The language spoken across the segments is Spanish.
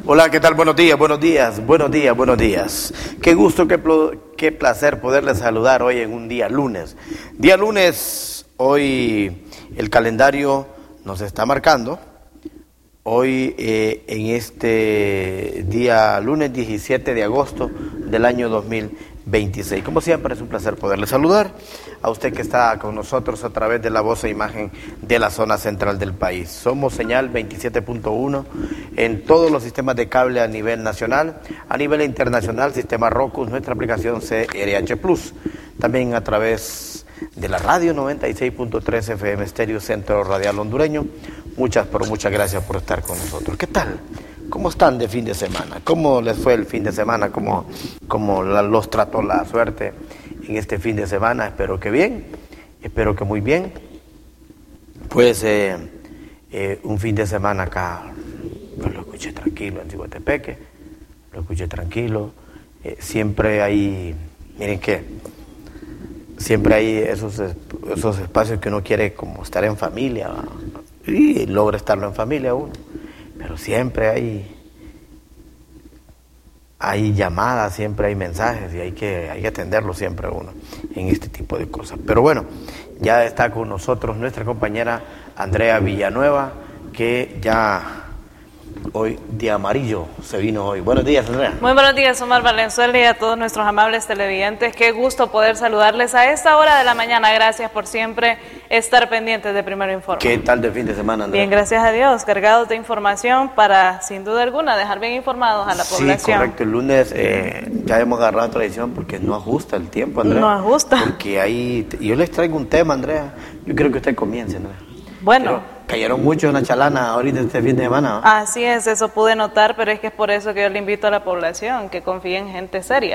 Hola, ¿qué tal? Buenos días, buenos días, buenos días, buenos días. Qué gusto, qué placer poderles saludar hoy en un día lunes. Día lunes, hoy el calendario nos está marcando. Hoy en este día lunes 17 de agosto del año 2026. Como siempre es un placer poderle saludar a usted que está con nosotros a través de la voz e imagen de la zona central del país. Somos señal 27.1 en todos los sistemas de cable a nivel nacional, a nivel internacional, sistema Roku, nuestra aplicación CRH Plus. También a través de la radio 96.3 FM Estéreo Centro Radial Hondureño. Muchas gracias por estar con nosotros. ¿Qué tal? ¿Cómo están de fin de semana? ¿Cómo les fue el fin de semana? ¿Cómo los trató la suerte en este fin de semana? Espero que bien, espero que muy bien. Pues un fin de semana acá, pues lo escuché tranquilo en Cihuatepeque, lo escuché tranquilo. Siempre hay, miren que, siempre hay esos espacios que uno quiere como estar en familia, ¿va? Y logra estarlo en familia uno. Pero siempre hay llamadas, siempre hay mensajes y hay que atenderlo siempre uno en este tipo de cosas. Pero bueno, ya está con nosotros nuestra compañera Andrea Villanueva, que ya hoy de amarillo se vino hoy. Buenos días, Andrea. Muy buenos días, Omar Valenzuela, y a todos nuestros amables televidentes. Qué gusto poder saludarles a esta hora de la mañana. Gracias por siempre estar pendientes de Primero Informa. ¿Qué tal de fin de semana, Andrea? Bien, gracias a Dios, cargados de información para, sin duda alguna, dejar bien informados a la población. Sí, correcto. El lunes ya hemos agarrado tradición porque no ajusta el tiempo, Andrea. No ajusta. Porque yo les traigo un tema, Andrea. Yo creo que usted comience, Andrea. Bueno. Pero cayeron mucho en la chalana ahorita este fin de semana, ¿no? Así es, eso pude notar, pero es que es por eso que yo le invito a la población que confíe en gente seria.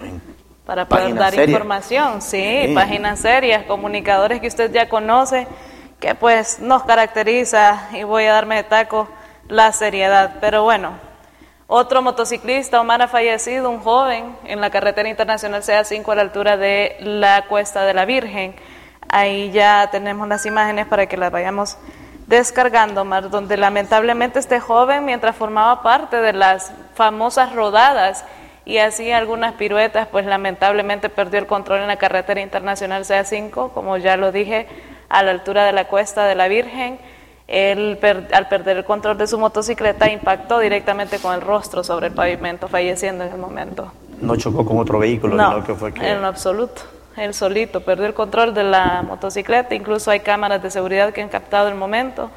Para poder dar información, sí, páginas serias, comunicadores que usted ya conoce, que pues nos caracteriza, y voy a darme de taco, la seriedad. Pero bueno, otro motociclista, Omar, ha fallecido, un joven, en la carretera internacional CA5 a la altura de la Cuesta de la Virgen. Ahí ya tenemos las imágenes para que las vayamos descargando, Omar, donde lamentablemente este joven, mientras formaba parte de las famosas rodadas y hacía algunas piruetas, pues lamentablemente perdió el control en la carretera internacional CA5, como ya lo dije, a la altura de la Cuesta de la Virgen. Él, al perder el control de su motocicleta, impactó directamente con el rostro sobre el pavimento, falleciendo en el momento. ¿No chocó con otro vehículo? No, en lo absoluto. Él solito perdió el control de la motocicleta. Incluso hay cámaras de seguridad que han captado el momento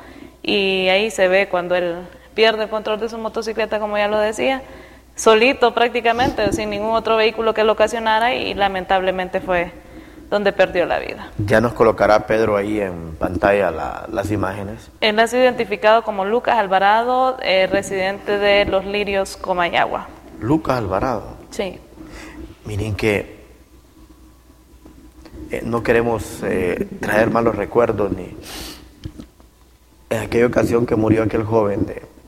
y ahí se ve cuando él pierde el control de su motocicleta, como ya lo decía, solito prácticamente, sin ningún otro vehículo que lo ocasionara, y lamentablemente fue donde perdió la vida. Ya nos colocará Pedro ahí en pantalla las imágenes. Él ha sido identificado como Lucas Alvarado, residente de Los Lirios, Comayagua. Lucas Alvarado. Sí. Miren que no queremos traer malos recuerdos, ni en aquella ocasión que murió aquel joven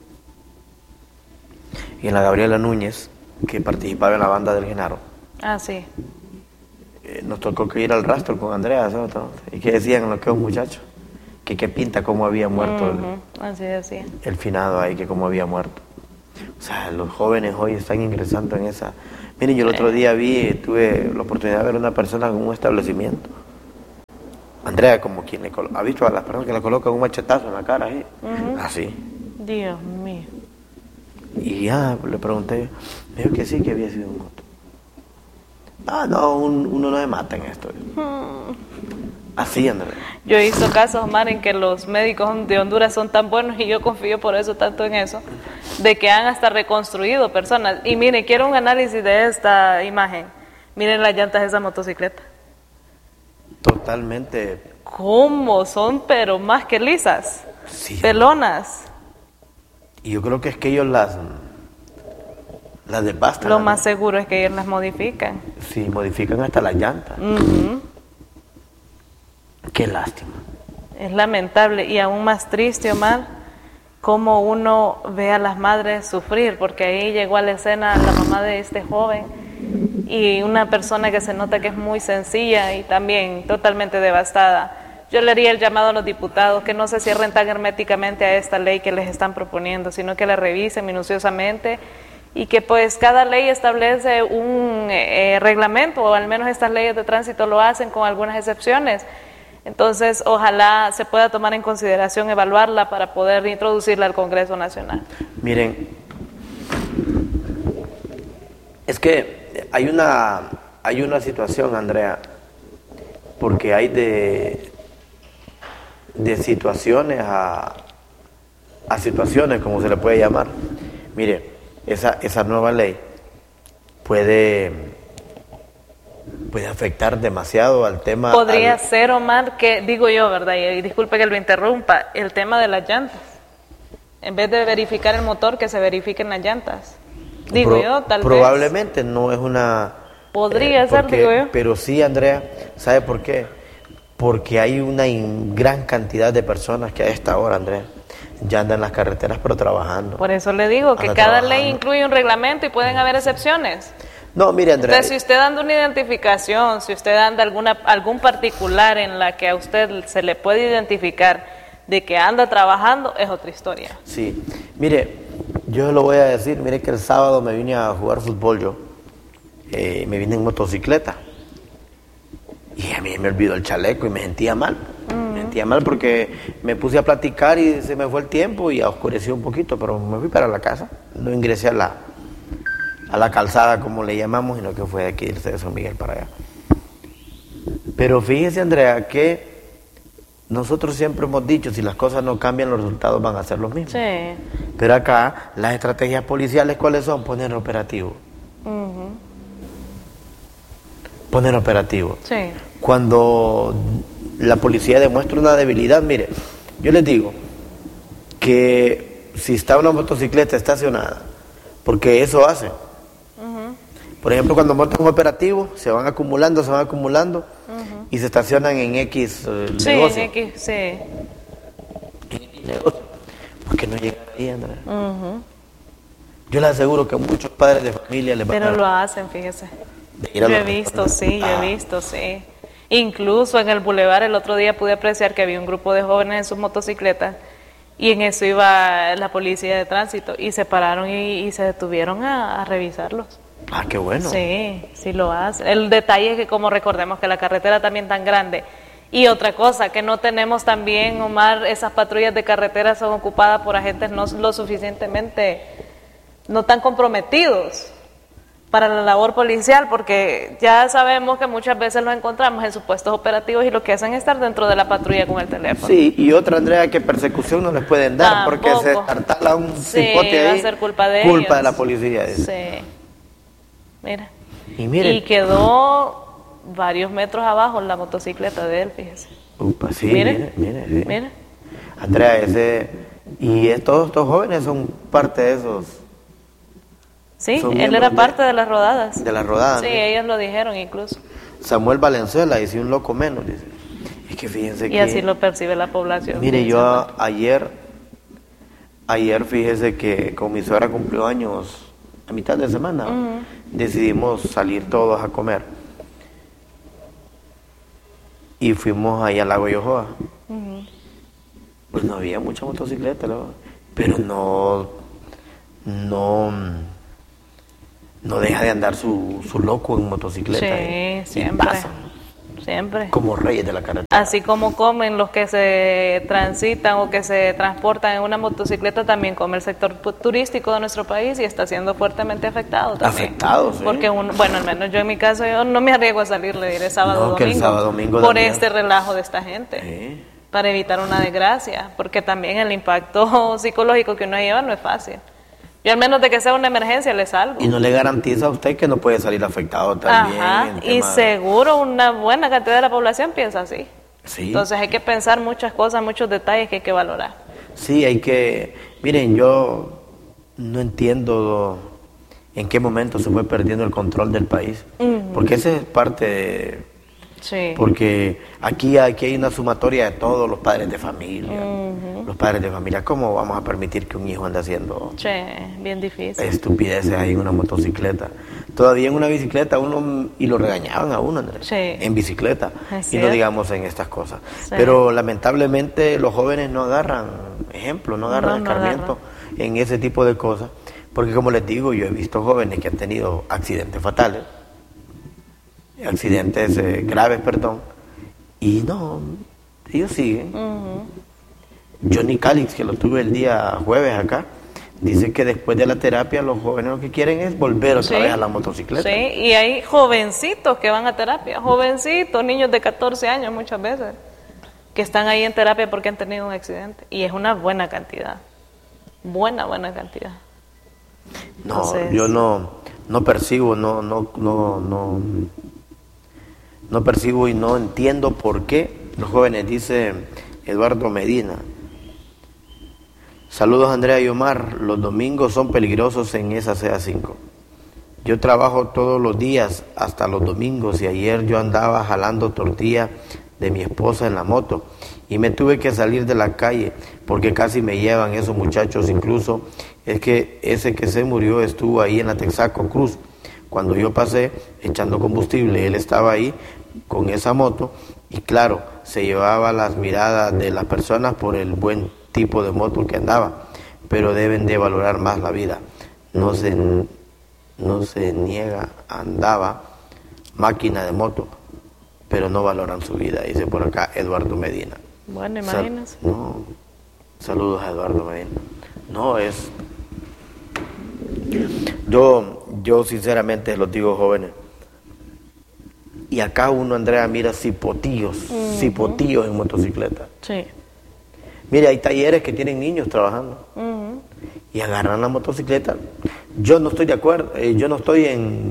y en la Gabriela Núñez, que participaba en la banda del Genaro. Ah, sí. Nos tocó que ir al rastro con Andrea, ¿no? Y que decían los muchachos, que qué pinta cómo había muerto así. El finado ahí, que cómo había muerto. O sea, los jóvenes hoy están ingresando en esa. Miren, yo el otro día tuve la oportunidad de ver a una persona en un establecimiento. Andrea, como quien ha visto a las personas que le colocan un machetazo en la cara, ¿eh? Así. Dios mío. Y ya le pregunté, me dijo que sí, que había sido un moto. Ah, no, uno no se mata en esto. Así, Andrea. Yo he visto casos, Omar, en que los médicos de Honduras son tan buenos, y yo confío por eso tanto en eso, de que han hasta reconstruido personas. Y mire, quiero un análisis de esta imagen. Miren las llantas de esa motocicleta. Totalmente. ¿Cómo son? Pero más que lisas. Sí. Pelonas. Y yo creo que es que ellos las devastan. Lo más seguro es que ellos las modifican. Sí, modifican hasta las llantas. Qué lástima. Es lamentable, y aún más triste, Omar, cómo uno ve a las madres sufrir, porque ahí llegó a la escena la mamá de este joven, y una persona que se nota que es muy sencilla y también totalmente devastada. yo le haría el llamado a los diputados que no se cierren tan herméticamente a esta ley que les están proponiendo, sino que la revisen minuciosamente y que pues cada ley establece un reglamento, o al menos estas leyes de tránsito lo hacen con algunas excepciones. Entonces, ojalá se pueda tomar en consideración, evaluarla para poder introducirla al Congreso Nacional. Miren, es que hay una situación, Andrea, porque hay de situaciones a situaciones, como se le puede llamar. Mire, esa nueva ley puede afectar demasiado al tema. Podría ser, Omar, que digo yo, ¿verdad? Y disculpe que lo interrumpa, el tema de las llantas. En vez de verificar el motor, que se verifiquen las llantas. Digo yo, tal vez. Probablemente no es una... Podría ser, digo yo. Pero sí, Andrea, ¿sabe por qué? Porque hay una gran cantidad de personas que a esta hora, Andrea, ya andan en las carreteras pero trabajando. Por eso le digo que cada ley incluye un reglamento y pueden haber excepciones. No, mire, Andrea. Entonces, si usted anda una identificación, si usted anda algún particular en la que a usted se le puede identificar de que anda trabajando, es otra historia. Sí, mire, yo lo voy a decir, mire que el sábado me vine a jugar fútbol yo, me vine en motocicleta y a mí me olvidó el chaleco y me sentía mal. Me sentía mal porque me puse a platicar y se me fue el tiempo y oscureció un poquito, pero me fui para la casa, no ingresé a la calzada, como le llamamos, sino que fue de aquí, de San Miguel para allá. Pero fíjese, Andrea, que nosotros siempre hemos dicho, si las cosas no cambian, los resultados van a ser los mismos. Sí. Pero acá, las estrategias policiales, ¿cuáles son? Poner operativo. Poner operativo. Sí. Cuando la policía demuestra una debilidad, mire, yo les digo que si está una motocicleta estacionada, porque eso hace. Por ejemplo, cuando montan un operativo, se van acumulando y se estacionan en X negocio. En X, sí. ¿Por qué no llegan ahí, Andrea? Yo les aseguro que muchos padres de familia les van Pero lo hacen, fíjese. Yo he visto, sí. Incluso en el bulevar el otro día pude apreciar que había un grupo de jóvenes en sus motocicletas y en eso iba la policía de tránsito y se pararon y se detuvieron a revisarlos. Ah, qué bueno. Sí, sí lo hace. El detalle es que como recordemos que la carretera también tan grande. Y otra cosa, que no tenemos también, Omar, esas patrullas de carretera son ocupadas por agentes no lo suficientemente, no tan comprometidos para la labor policial, porque ya sabemos que muchas veces los encontramos en supuestos operativos y lo que hacen es estar dentro de la patrulla con el teléfono. Sí, y otra, Andrea, que persecución no les pueden dar, porque se tartala un cipote ahí. Va a ser culpa de ellos. Culpa de la policía. Sí. Mira. Y quedó varios metros abajo la motocicleta de él, fíjese. Upa, sí, mire. Andrea, todos estos jóvenes son parte de esos. Sí, él era parte de las rodadas. De las rodadas. Sí, ellos lo dijeron incluso. Samuel Valenzuela, dice un loco menos, dice. Es que fíjense que... Y así lo percibe la población. Mire, yo ayer fíjese que como mi suegra cumplió años a mitad de semana, decidimos salir todos a comer. Y fuimos ahí al lago Yohoa. Pues no había mucha motocicleta, pero no deja de andar su loco en motocicleta. Sí, siempre. Siempre. Como reyes de la carretera. Así como comen los que se transitan o que se transportan en una motocicleta, también come el sector turístico de nuestro país y está siendo fuertemente afectado también. Afectado, sí. Porque, bueno, al menos yo en mi caso, yo no me arriesgo a salir, le diré sábado o domingo, por este relajo de esta gente. Sí. Para evitar una desgracia, porque también el impacto psicológico que uno lleva no es fácil. Yo al menos de que sea una emergencia le salgo. Y no le garantiza a usted que no puede salir afectado también. Ajá, y seguro una buena cantidad de la población piensa así. Sí. Entonces hay que pensar muchas cosas, muchos detalles que hay que valorar. Sí, miren, yo no entiendo en qué momento se fue perdiendo el control del país, porque esa es parte Sí. Porque aquí hay una sumatoria de todos los padres de familia. Los padres de familia, ¿cómo vamos a permitir que un hijo ande haciendo bien difícil estupideces ahí en una motocicleta? Todavía en una bicicleta y lo regañaban a uno, Andrés, en bicicleta, y no digamos en estas cosas. Pero lamentablemente los jóvenes no agarran ejemplo, no agarran escarmiento en ese tipo de cosas, porque como les digo, yo he visto jóvenes que han tenido accidentes fatales, accidentes graves, y no, ellos siguen. Johnny Calix, que lo tuve el día jueves acá, dice que después de la terapia los jóvenes lo que quieren es volver otra vez a la motocicleta. Sí, y hay jovencitos que van a terapia, jovencitos, niños de 14 años muchas veces, que están ahí en terapia porque han tenido un accidente, y es una buena cantidad, buena cantidad. No, entonces, yo no percibo, no percibo y no entiendo por qué los jóvenes, dice Eduardo Medina. Saludos Andrea y Omar, los domingos son peligrosos en esa CA5. Yo trabajo todos los días, hasta los domingos, y ayer yo andaba jalando tortilla de mi esposa en la moto y me tuve que salir de la calle porque casi me llevan esos muchachos. Incluso es que ese que se murió estuvo ahí en la Texaco Cruz. Cuando yo pasé echando combustible, él estaba ahí con esa moto y claro, se llevaba las miradas de las personas por el buen tipo de moto que andaba, pero deben de valorar más la vida. No se niega, andaba máquina de moto, pero no valoran su vida, dice por acá Eduardo Medina. Bueno, imagínense. Saludos a Eduardo Medina. Yo sinceramente los digo, jóvenes, y acá uno, Andrea, mira cipotillos en motocicleta. Sí. Mire, hay talleres que tienen niños trabajando y agarran la motocicleta. Yo no estoy de acuerdo, yo no estoy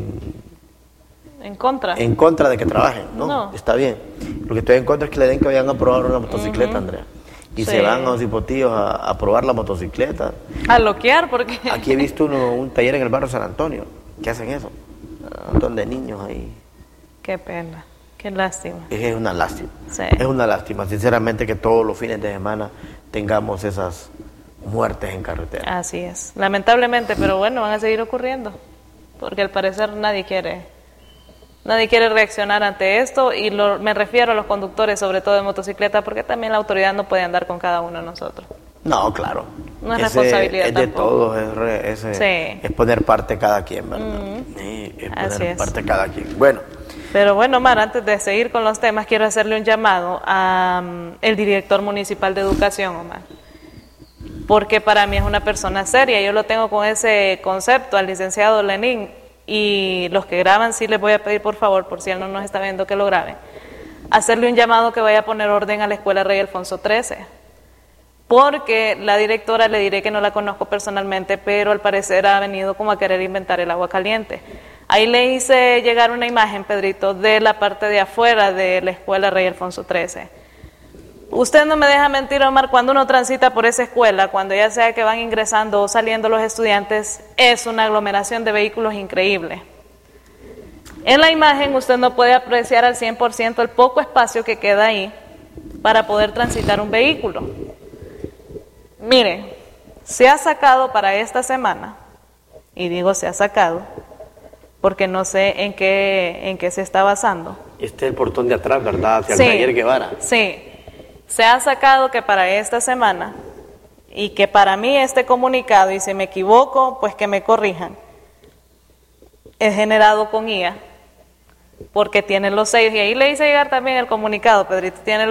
en contra de que trabajen, no, está bien. Lo que estoy en contra es que le den que vayan a probar una motocicleta, Andrea. Y se van a los cipotillos a probar la motocicleta. A loquear, porque... Aquí he visto un taller en el barrio San Antonio que hacen eso. Un montón de niños ahí. Qué pena, qué lástima. Es una lástima. Sí. Es una lástima, sinceramente, que todos los fines de semana tengamos esas muertes en carretera. Así es, lamentablemente, pero bueno, van a seguir ocurriendo, porque al parecer nadie quiere reaccionar ante esto, y me refiero a los conductores, sobre todo de motocicleta, porque también la autoridad no puede andar con cada uno de nosotros. No, claro. No es responsabilidad es de todos, es poner parte cada quien, ¿verdad? Es poner parte cada quien. Bueno. Pero bueno, Omar, antes de seguir con los temas, quiero hacerle un llamado al director municipal de educación, Omar, porque para mí es una persona seria. Yo lo tengo con ese concepto, al licenciado Lenín, y los que graban sí les voy a pedir por favor, por si él no nos está viendo, que lo graben, hacerle un llamado que vaya a poner orden a la escuela Rey Alfonso XIII, porque la directora, le diré que no la conozco personalmente, pero al parecer ha venido como a querer inventar el agua caliente. Ahí le hice llegar una imagen, Pedrito, de la parte de afuera de la escuela Rey Alfonso XIII. Usted no me deja mentir, Omar, cuando uno transita por esa escuela, cuando ya sea que van ingresando o saliendo los estudiantes, es una aglomeración de vehículos increíble. En la imagen usted no puede apreciar al 100% el poco espacio que queda ahí para poder transitar un vehículo. Mire, se ha sacado para esta semana, y digo se ha sacado, porque no sé en qué se está basando. Este es el portón de atrás, ¿verdad? Hacia el taller Guevara. Sí, se ha sacado que para esta semana, y que para mí este comunicado, y si me equivoco, pues que me corrijan, es generado con IA, porque tiene los sellos, y ahí le hice llegar también el comunicado, Pedrito, tiene los